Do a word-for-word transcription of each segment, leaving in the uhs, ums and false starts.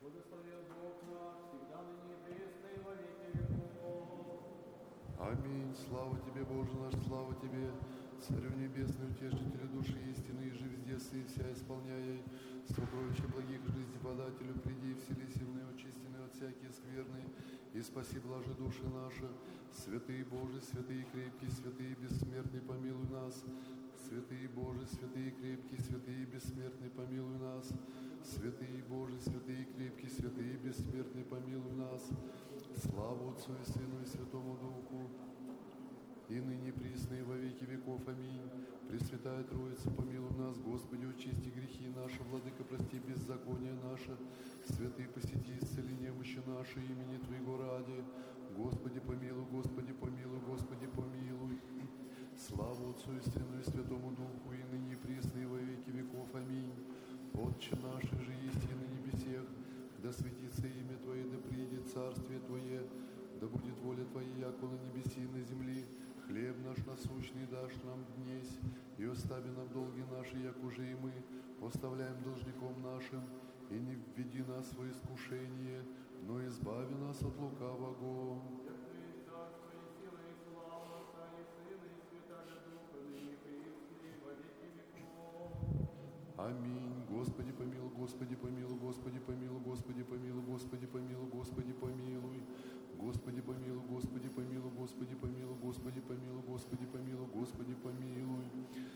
Благословил Бог наш, всегда ныне и присно и во веки веков. Аминь. Слава Тебе, Боже наш, слава Тебе, Царю Небесный, Утешителю души истины, и жив здесь, и вся исполняя сокровища благих жизни подателю, приди и вселись в ны, очистенные от всякие скверны, и спаси блажи души наши. Святые Божий, святые крепкие, святые бессмертные, помилуй нас. Святые Божий, святые крепкие, святые бессмертные, помилуй нас. Святые Божий, святые крепкие, святые бессмертные, помилуй нас. Слава Отцу и Сыну и Святому Духу, и ныне присно и во веки веков. Аминь. Пресвятая Троица, помилуй нас, Господи, очисти грехи наши, Владыка, прости беззаконие наше, святые, посети, исцели немощи наши, имени Твоего ради. Господи, помилуй, Господи, помилуй, Господи, помилуй. Слава Отцу и Сыну и Святому Духу, и ныне присно и во веки веков. Аминь. Отче наш, же есть и на небесех, да светится имя Твое, да приидет царствие Твое, да будет воля Твоя, яко на небеси и на земли. Хлеб наш насущный дашь нам днесь, и остави нам долги наши, як уже и мы оставляем должником нашим, и не введи нас в искушение, но избави нас от лукавого. Аминь. Господи помилуй, Господи помилуй, Господи помилуй, Господи помилуй, Господи помилуй, Господи помилуй, Господи помилуй, Господи помилуй, Господи помилуй, Господи помилуй, Господи помилуй, Господи помилуй.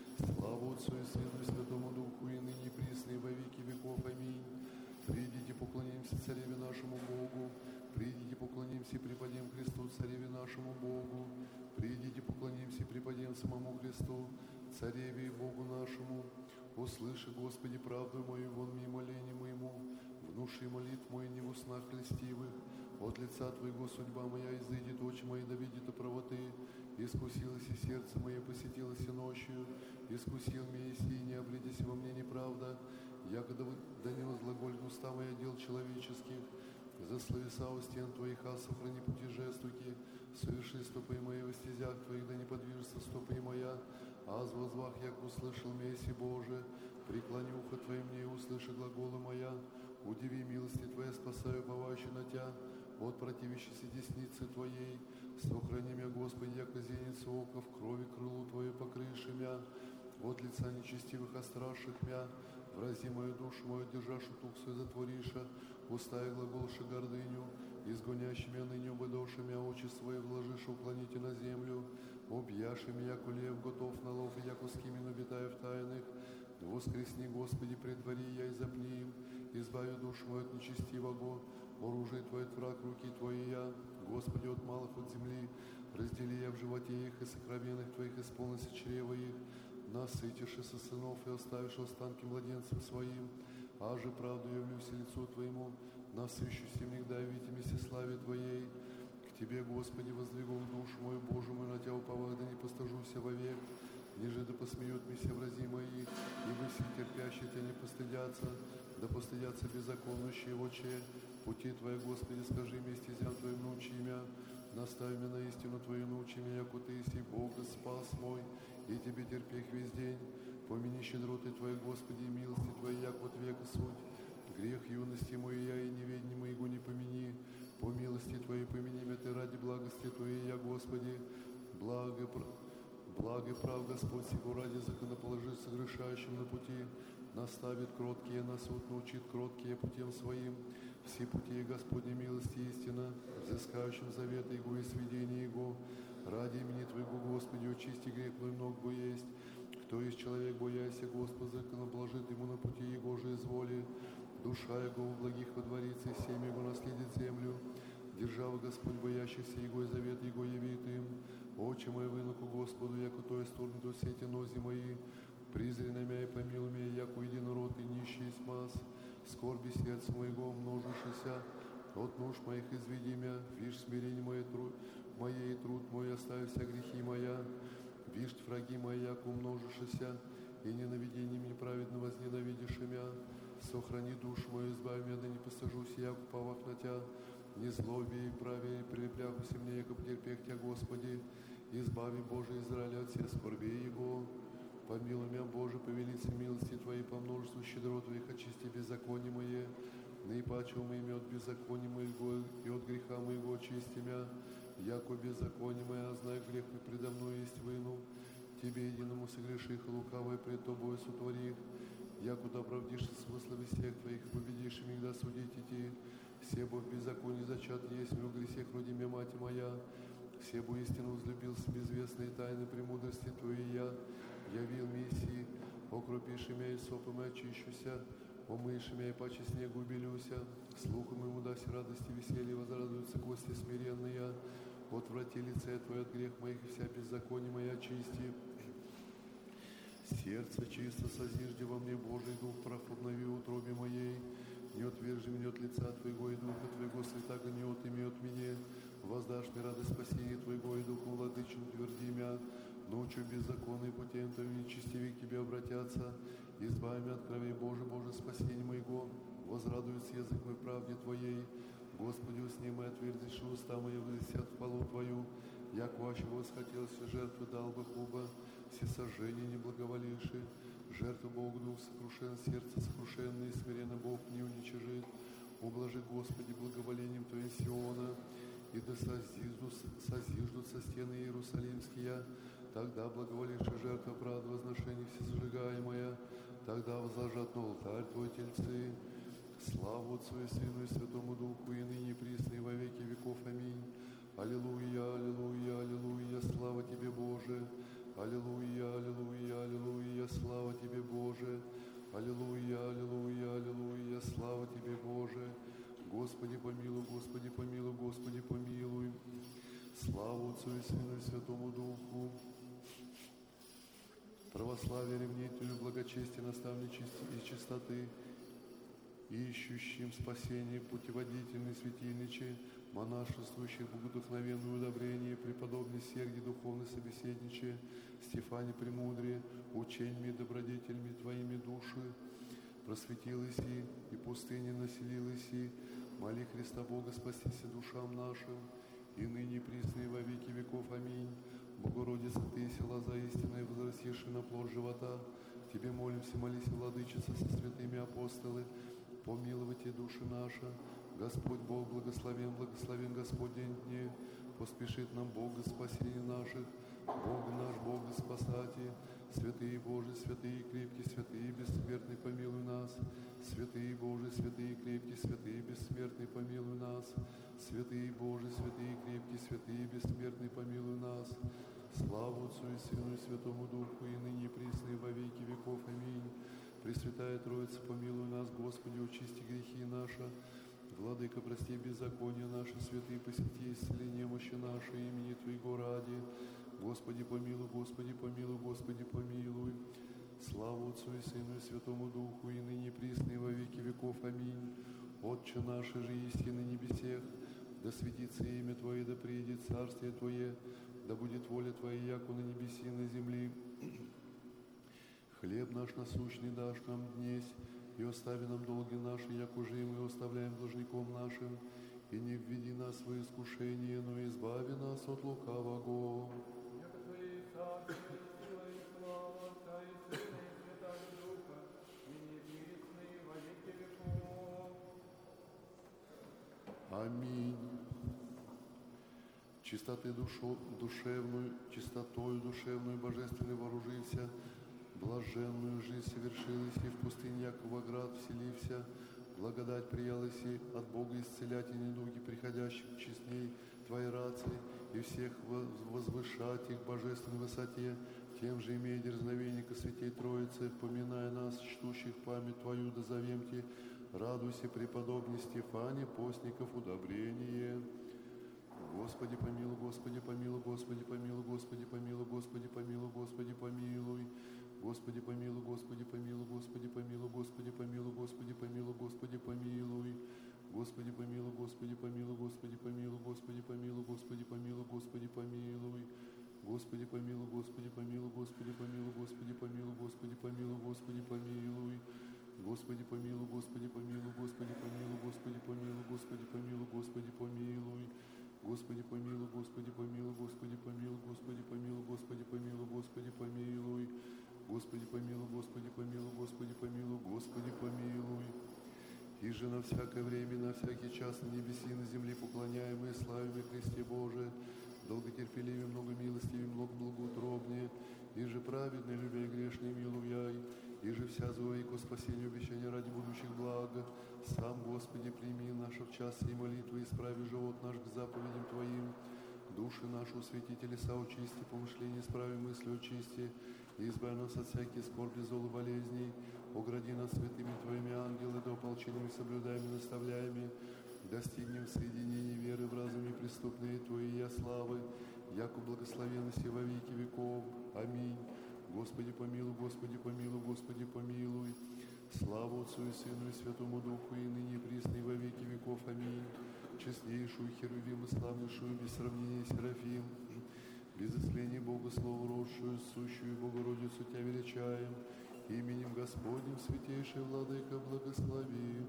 Слава Отцу и Сыну и Святому Духу, и ныне и присно и во веки веков. Аминь. Придите, поклонимся Цареве нашему Богу, придите, поклонимся и преподем Христу, Цареве нашему Богу, придите, поклонимся и преподем самому Христу, Цареве и Богу нашему. Услыши, Господи, правду мою, вон ми молению моему, внуши молитв мой не в уснах льстивых. От лица Твоего судьба моя изыдет, очи мои да видят правоты. Искусилось и сердце мое, посетилось и ночью, искусил меня и не облидись во мне неправда. Якогда да не возглаголен уста моя дел человеческих, за словеса у стен Твоих, а сохрани пути жестуки, соверши стопы мои во стезях Твоих, да не подвижется стопы моя, а с возвах, як услышал Месси Боже, преклони ухо Твое мне и услыши глаголы моя, удиви милости Твоя, спасаю уповающий на Тя, от противящейся десницы Твоей, сохрани меня, Господи, яко зеницу ока, в крови крылу Твою покрыши мя, от лица нечестивых остраших мя, врази мою душу мою, держа шутук свой затвориша, уста и глаголши гордыню, изгонящими ныне убыдоши мя, очи свои вложишь, уклоните на землю, объяши меня, яко лев готов на лов, и яко скимин обитаю в тайных, воскресни, Господи, предвари я и запни им, избави душу мою от нечестивого, оружие Твое от враг руки Твои я, Господи, от малых от земли, раздели я в животе их, и сокровенных Твоих исполнится чрево их, насытишь со сынов и оставишь останки младенцам своим, а же правду явлюсь лицу Твоему, насыщусь им негда видимости славе Твоей. К Тебе, Господи, воздвигу душу мою, Божию мою, на Тя уповах, да не постажуся вовек, ниже да посмеют меня врази мои, ибо все терпящие Тебя не постыдятся, да постыдятся беззаконнущие очи. Пути Твои, Господи, скажи мне, стезям Твоим научи меня, наставь меня на истину Твою, научи меня, яко Ты есть Бог, спас мой, и Тебе терпех весь день. Помяни щедроты Твоей, Господи, и милости Твоей, як от века суть. Грех юности мой я и неведение моего не помяни. По милости Твоей помяни меня Ты ради благости Твоей, я, Господи, благо, благо и прав, Господь, сего ради законоположить согрешающим на пути, наставит кроткие на суд, научит кроткие путем своим. Все пути Господней милости истина, взыскающим завета Его и сведения Его. Ради имени Твоего, Господи, очисти грех мой много бо есть. Кто есть человек, бояся Господа, законоположит ему на пути Его же изволи. Душа Его у благих водворится, и семя Его наследит землю. Держава Господь, боящихся Его, и завет Его явит им. Очи мои вынуку Господу, яко то исторгнут от сети нози мои. Призри на меня и помилуй меня, яко единород и нищий смаз. Скорби сердца моего умножившися, от нужд моих изведи меня. Вишь смирение мое, труд, моей труд мой, оставь вся грехи моя. Вишь враги мои, яко умножившися, и ненавидением неправедно возненавидишь меня. Сохрани душу мою, избави меня, да не посажусь, яко уповах на Тя. Не злоби и праве, и прилепляхуся мне, яко потерпех Тя, Господи. Избави, Боже, Израиля от всех скорбей Его. Помилуй меня, Боже, по велице милости Твоей, по множеству щедрот Твоих, очисти беззаконие мое. наипаче умыми от беззакония моего и от греха моего очисти мя, яко беззаконие мое, знай грех мой предо мной есть выну, Тебе единому согреших, и лукавое пред Тобою сотворих, якуда оправдишься смысла вестях Твоих, победишь и мигда судить идти, все бо в беззаконии зачат есть, в грехах роди мя мать моя, все бо истину возлюбился безвестные тайны премудрости Твоей я, явил миссии, окропишь мя и сопом и очищуся, умышь мя и паче снегу белюся, слухом ему даси радости веселье, возрадуются кости смиренные, отврати лице Твое от грех моих, и вся беззаконие моя очисти. Сердце чисто созижди во мне, Божий Дух, прав обнови в утробе моей, не отвержи меня от лица Твоего, и Духа Твоего святаго не отыми от меня, воздашь мне радость спасения Твоего, и Духу владычным тверди мя, ночью беззаконный путем Твоим нечестивее к Тебе обратятся, избави меня от крови Божий, Боже, спасение моего, возрадуется язык мой правде Твоей, Господи, усни мои, отвердишь уста мои, возвестят хвалу Твою, яко ваще восхотелся жертвы дал бы хуба, все сожжения не благоволивши, жертву Богу дух сокрушен, сердце сокрушенное, и смиренно Бог не уничижит. Ублажи, Господи, благоволением Твоим Сиона, и да созиждутся, созиждутся стены Иерусалимские, тогда благоволивши жертва прад возношений всесожигаемая, тогда возложат на алтарь Твой тельцы. Славу Отцу и Сыну и Святому Духу, и ныне и присно, и во веки веков. Аминь. Аллилуйя, аллилуйя, аллилуйя, слава Тебе, Боже. Аллилуйя, аллилуйя, аллилуйя, слава Тебе, Боже. Аллилуйя, аллилуйя, аллилуйя, слава Тебе, Боже. Господи, помилуй, Господи, помилуй, Господи, помилуй. Слава Отцу и Сыну и Святому Духу. Православие, ревнителю, благочестия, наставничести и чистоты, ищущим спасение, путеводительный святильниче, монашествующих в вдохновенное удобрение, преподобный Сергий, духовный собеседниче, Стефане Премудрее, ученьми и добродетелями Твоими души, просветилась и, и пустыне населилась и, моли Христа Бога, спастися душам нашим, и ныне и присно и во веки веков. Аминь. Богородица, Ты и села за истиной, возрастивши на плод живота, Тебе молимся, молись, Владычица, со святыми апостолы, помилуйте души наши. Господь Бог благословен, благословен Господь день дней, поспешит нам Бог спасение наших, Бог наш, Бог спасати, святые Божии, святые крепкие, святые бессмертные, помилуй нас, святые Божии, святые крепкие, святые бессмертные, помилуй нас, святые Божии, святые крепкие, святые бессмертные, помилуй нас. Славу Отцу и Сыну и Святому Духу, и ныне и присно, и во веки веков. Аминь. Пресвятая Троица, помилуй нас, Господи, очисти грехи наши. Владыка, прости беззакония наши, святые, посети исцеление мощи нашей, имени Твоего ради. Господи, помилуй, Господи, помилуй, Господи, помилуй. Славу Отцу и Сыну и Святому Духу, и ныне и присно, и во веки веков. Аминь. Отче наш, же истин на небесех, да светится имя Твое, да приедет царствие Твое, да будет воля Твоя, яко на небеси и на земли. Хлеб наш насущный дашь нам днесь, и остави нам долги наши, яко же и мы оставляем должником нашим, и не введи нас в свои искушения, но избави нас от лукавого. Аминь. Чистоты душу, душевную, чистотою душевную, божественной вооружился, блаженную жизнь совершилась, и в пустыне Якова град вселився, благодать приялась и от Бога исцелять и недуги приходящих честней Твоей рации, и всех возвышать их в божественной высоте, тем же имея дерзновение ко святей Троице, поминая нас, чтущих память Твою, дозовемте, радуйся, преподобный Стефане, постников удобрение. Господи, помилуй, Господи, помилуй, Господи, помилуй, Господи, помилуй, Господи, помилуй, Господи, помилуй. Господи, помилуй, Господи, помилуй, Господи, помилуй, Господи, помилуй, Господи, помилуй, Господи, помилуй. Господи, помилуй, Господи, помилуй, Господи, помилуй, Господи, помилуй, Господи, помилуй, Господи, помилуй. Господи, помилуй, Господи, помилуй, Господи, помилуй, Господи, помилуй, Господи, помилуй, Господи, помилуй. Господи, помилуй, Господи, помилуй, Господи, помилуй, Господи, помилуй, Господи, помилуй, Господи, помилуй. Господи, помилуй, Господи, помилуй, Господи, помилуй, Господи, помилуй, Господи, помилуй, Господи, помилуй. Господи, помилуй, Господи, помилуй, Господи, помилуй, Господи, помилуй. И и же на всякое время, на всякий час на небеси, на земле поклоняемые, славимые Христе Боже, долготерпеливее, много милостивее, много благоутробнее, и же праведный, любя и грешный, милуяй, и же вся злое ко спасению обещания ради будущих благ. Сам, Господи, прими нашу в час сей молитвы, исправи живот наш к заповедям Твоим, души нашу свети, телеса очисти, помышления исправи, мысли очисти, и избави нас от всяких скорби, зол и болезней, огради нас святыми Твоими ангелы, да ополчениями соблюдаемыми, наставляемыми, достигнем соединения веры в разуме преступные Твои я славы, яко благословенности во веки веков. Аминь. Господи помилуй, Господи помилуй, Господи помилуй. Слава Отцу и Сыну и Святому Духу, и ныне и присно и во веки веков. Аминь. Честнейшую Херувим и славнейшую без сравнения Серафим, без исцеления Бога Слову родшую, сущую Богородицу Тебя величаем, именем Господним святейший Владыка благослови.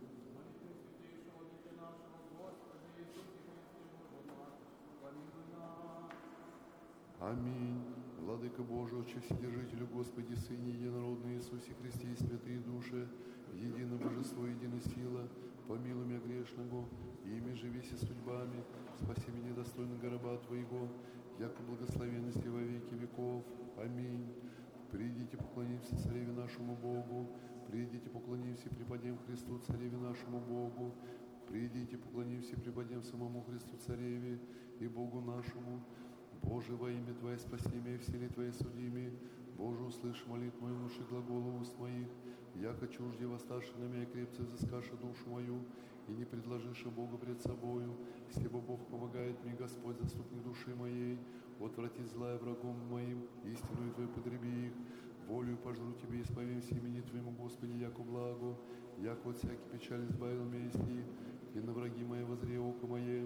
Аминь. Владыка Божий, Отче Вседержителю, Господи, Сыне Единородный Иисусе Христе и святые души, едино Божество, единая сила, помилуй меня грешного, ими живи се судьбами, спаси меня недостойно раба Твоего, яко благословенности во веки веков. Аминь. Придите, поклонимся Цареве нашему Богу, придите, поклонимся и преподем Христу, Цареве нашему Богу, придите, поклонимся и преподем самому Христу, Цареве и Богу нашему. Боже, во имя Твое спаси меня, в силе Твоей судими. Боже, услышь молитву мою, внуши глаголу уст моих. Яко чужде восставши на меня, крепце взыскаши душу мою, и не предложишь Бога пред собою. Себо Бог помогает мне, Господь, заступник души моей. Отврати злая врагом моим, истинную Твою подреби их. Волею пожру Тебе, исповемся имени Твоему, Господи, яко благо. Яко от всякой печали избавил меня исти, и на враги мои возре око мое.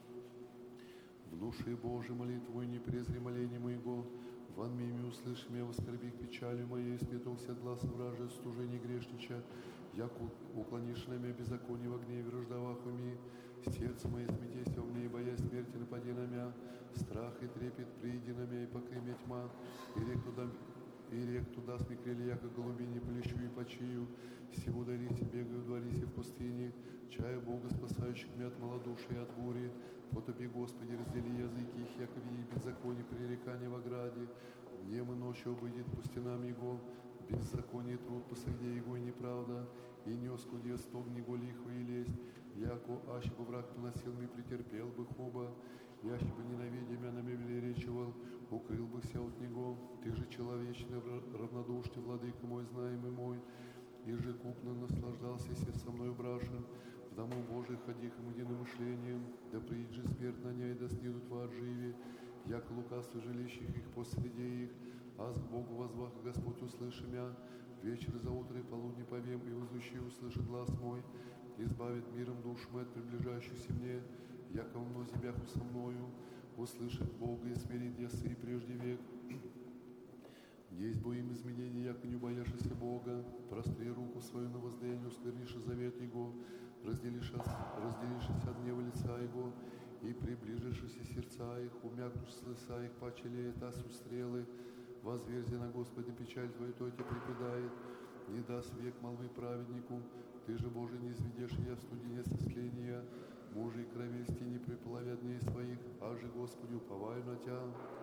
Внуши, Боже, молитву и не презри моление моего, ван мими услыши меня, воскорби к печали моей, сметался от глаз вражия, стужение грешнича, яко уклонишь на меня беззаконие в гневе, рождавах уми, сердце мое смятейся во мне, и боясь смерти напади на меня, страх и трепет приди на меня, и покрый меня тьма, и рек туда, и рек туда смекрели, яко голубине полещу и почию, всего дарите, бегаю, дворисе в пустыне, чая Бога, спасающих меня от малодушия и от бури. Потопи, Господи, раздели языки их, яко видеть беззаконие пререкания в ограде. Днем и ночью обыдет по стенам Его, беззаконие труд по среде Его и неправда, и нес куде стогни го лихо и лесть. Яко аще бы враг поносил ми, претерпел бы хоба, яще бы ненавидя меня на мебели речевал, укрыл бы ся от него. Ты же человечный, равнодушный, владыка мой, знаемый мой, и же купно наслаждался се со мною брашен. В дому Божий ходи им единым мышлением, да приидет же смерть на ней, да снидут во отживе, яко лукавство жилищих их посреди их, аз к Богу возвах, Господь услыши мя, вечер за утро и полудни повем, и возвещи услышит глаз мой, избавит миром душу мою от приближающейся мне, яко во мнозе бяху со мною, услышит Бога и смирит ясы и прежде век. Есть бо им изменения, яко не бояшься Бога, простри руку свою на воздаяние, усквернишь завет Его, разделишься от гнева лица Его, и приближишься сердца их, умякнешь слыса их, паче леет асу стрелы, возверзи на Господа печаль Твою, то Тебя припадает, не даст век молвы праведнику, Ты же, Боже, не изведешь я в студине соскления, мужа и крови льсти не приплавят дней своих, а же, Господи, уповаю на Тя.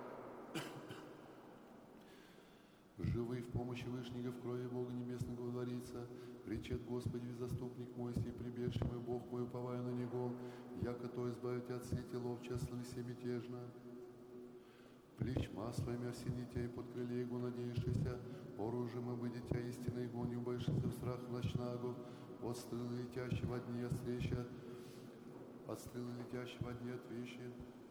Живый в помощи Вышнего, в крови Бога Небесного дворится, речет Господи, заступник мой, сей прибежище мой, Бог мой, уповаю на Него, яко то избавить от сети ловча, слыси мятежно. Плечма своими осени Тя и под крылья Его надеешься, оружием и быть Тя истинно Его, не убоишься в страх ночнагу, от стрелы летящего дни остреща, от стрелы летящего дни отвещи.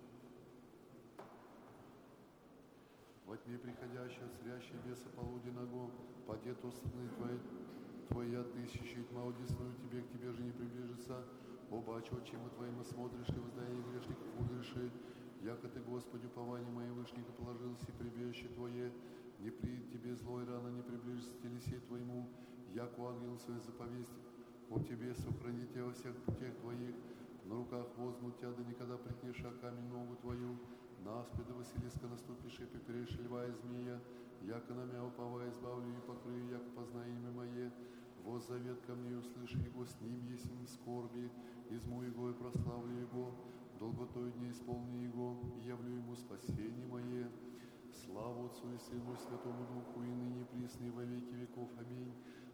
Во тьме приходящего, царящий беса полуденного, падет от страны Твоей, Твоя тысячи, тьма удесную Тебе, к Тебе же не приближится. Оба очи очима Твоими смотришь, и воздаяние грешников узреши. Яко Ты, Господи, упование моей Вышника положился, и прибежище Твое, не приидет Тебе злой рано, не приближится к телесе Твоему, яко ангел свой заповесть о Тебе, сохрани Тебя во всех путях Твоих, на руках возьмут Тебя, да никогда прикнешь о камень ногу Твою. Наспеда Василиска наступишь и поперешь льва и змея, яко на мя уповая избавлю и покрою, яко познай имя мое. Воз завет ко мне услыши, его с ним скорби, изму Его и прославлю Его, долготой дней исполни Его, и явлю Ему спасение мое. Слава Отцу и Сыну и Святому Духу, и ныне присно и во веки веков. Аминь.